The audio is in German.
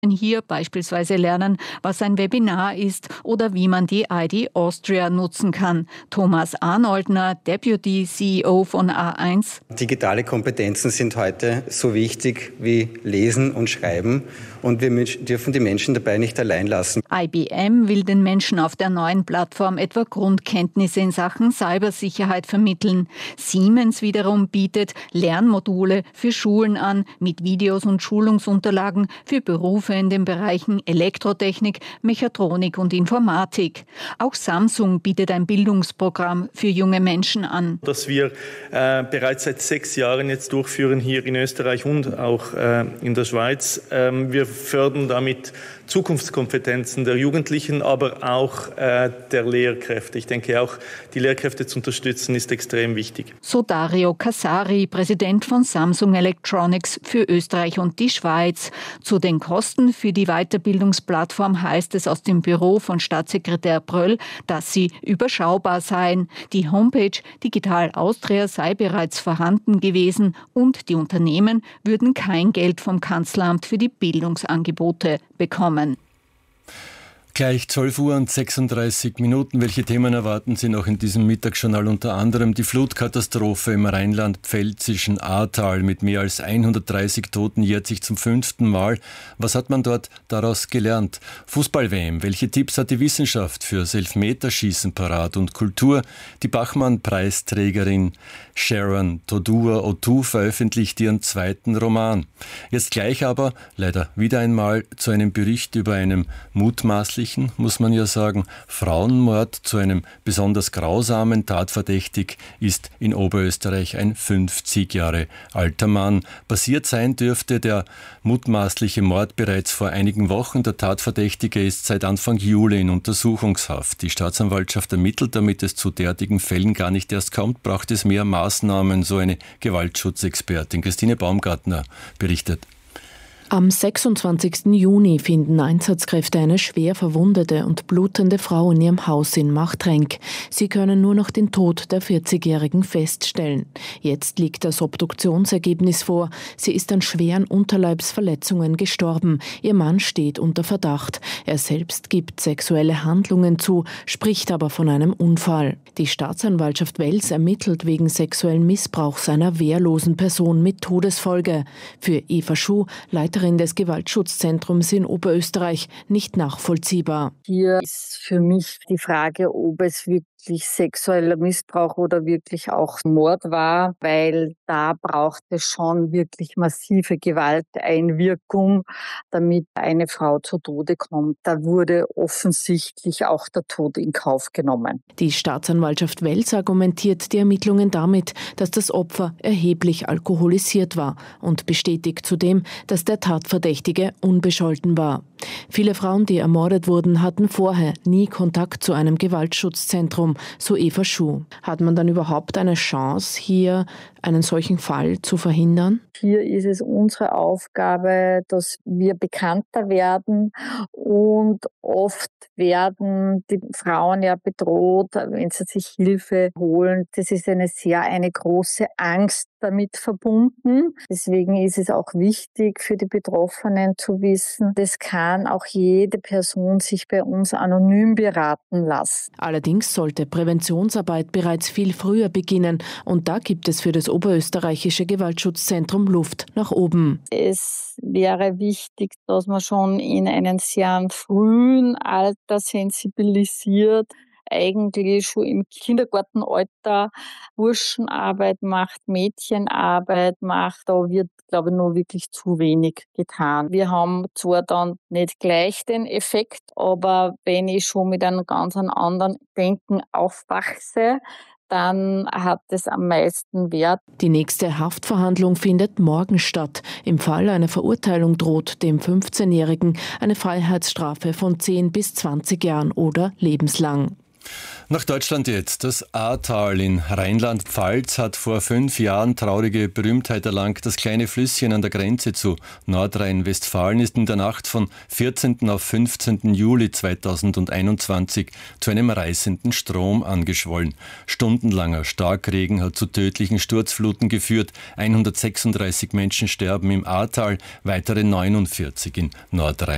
hier beispielsweise lernen, was ein Webinar ist oder wie man die ID Austria nutzen kann. Thomas Arnoldner, Deputy CEO von A1. Digitale Kompetenzen sind heute so wichtig wie Lesen und Schreiben und wir dürfen die Menschen dabei nicht allein lassen. IBM will den Menschen auf der neuen Plattform etwa Grundkenntnisse in Sachen Cybersicherheit vermitteln. Siemens wiederum bietet Lernmodule für Schulen an mit Videos und Schulungsunterlagen für Berufe in den Bereichen Elektrotechnik, Mechatronik und Informatik. Auch Samsung bietet ein Bildungsprogramm für junge Menschen an. Das wir bereits seit 6 Jahren jetzt durchführen hier in Österreich und auch in der Schweiz. Wir fördern damit Zukunftskompetenzen der Jugendlichen, aber auch der Lehrkräfte. Ich denke auch, die Lehrkräfte zu unterstützen, ist extrem wichtig. So Dario Casari, Präsident von Samsung Electronics für Österreich und die Schweiz. Zu den Kosten für die Weiterbildungsplattform heißt es aus dem Büro von Staatssekretär Bröll, dass sie überschaubar seien. Die Homepage Digital Austria sei bereits vorhanden gewesen und die Unternehmen würden kein Geld vom Kanzleramt für die Bildungsangebote bekommen. Gleich 12:36 Uhr. Welche Themen erwarten Sie noch in diesem Mittagsjournal? Unter anderem die Flutkatastrophe im rheinland-pfälzischen Ahrtal mit mehr als 130 Toten jährt sich zum 5. Mal. Was hat man dort daraus gelernt? Fußball-WM. Welche Tipps hat die Wissenschaft fürs Elfmeterschießen parat? Und Kultur. Die Bachmann-Preisträgerin Sharon Todua-Otu veröffentlicht ihren 2. Roman. Jetzt gleich aber leider wieder einmal zu einem Bericht über einen mutmaßlichen, muss man ja sagen, Frauenmord. Zu einem besonders grausamen Tatverdächtig ist in Oberösterreich ein 50 Jahre alter Mann. Passiert sein dürfte der mutmaßliche Mord bereits vor einigen Wochen. Der Tatverdächtige ist seit Anfang Juli in Untersuchungshaft. Die Staatsanwaltschaft ermittelt, damit es zu derartigen Fällen gar nicht erst kommt, braucht es mehr Maßnahmen, so eine Gewaltschutzexpertin. Christine Baumgartner berichtet. Am 26. Juni finden Einsatzkräfte eine schwer verwundete und blutende Frau in ihrem Haus in Machtrenk. Sie können nur noch den Tod der 40-Jährigen feststellen. Jetzt liegt das Obduktionsergebnis vor. Sie ist an schweren Unterleibsverletzungen gestorben. Ihr Mann steht unter Verdacht. Er selbst gibt sexuelle Handlungen zu, spricht aber von einem Unfall. Die Staatsanwaltschaft Wels ermittelt wegen sexuellen Missbrauchs einer wehrlosen Person mit Todesfolge. Für Eva Schuh, Leiterin des Gewaltschutzzentrums in Oberösterreich, nicht nachvollziehbar. Hier ist für mich die Frage, ob es wirklich sexueller Missbrauch oder wirklich auch Mord war, weil da braucht es schon wirklich massive Gewalteinwirkung, damit eine Frau zu Tode kommt. Da wurde offensichtlich auch der Tod in Kauf genommen. Die Staatsanwaltschaft Wels argumentiert die Ermittlungen damit, dass das Opfer erheblich alkoholisiert war und bestätigt zudem, dass der Tatverdächtige unbescholten war. Viele Frauen, die ermordet wurden, hatten vorher nie Kontakt zu einem Gewaltschutzzentrum, so Eva Schuh. Hat man dann überhaupt eine Chance, hier einen solchen Fall zu verhindern? Hier ist es unsere Aufgabe, dass wir bekannter werden und oft werden die Frauen ja bedroht, wenn sie sich Hilfe holen. Das ist eine große Angst damit verbunden. Deswegen ist es auch wichtig für die Betroffenen zu wissen, das kann auch jede Person sich bei uns anonym beraten lassen. Allerdings sollte Präventionsarbeit bereits viel früher beginnen und da gibt es für das Oberösterreichische Gewaltschutzzentrum Luft nach oben. Es wäre wichtig, dass man schon in einem sehr frühen Alter sensibilisiert, eigentlich schon im Kindergartenalter Burschenarbeit macht, Mädchenarbeit macht. Da wird, glaube ich, nur wirklich zu wenig getan. Wir haben zwar dann nicht gleich den Effekt, aber wenn ich schon mit einem ganz anderen Denken aufwachse, dann hat es am meisten Wert. Die nächste Haftverhandlung findet morgen statt. Im Fall einer Verurteilung droht dem 15-Jährigen eine Freiheitsstrafe von 10 bis 20 Jahren oder lebenslang. Nach Deutschland jetzt. Das Ahrtal in Rheinland-Pfalz hat vor 5 Jahren traurige Berühmtheit erlangt. Das kleine Flüsschen an der Grenze zu Nordrhein-Westfalen ist in der Nacht von 14. auf 15. Juli 2021 zu einem reißenden Strom angeschwollen. Stundenlanger Starkregen hat zu tödlichen Sturzfluten geführt. 136 Menschen sterben im Ahrtal, weitere 49 in Nordrhein.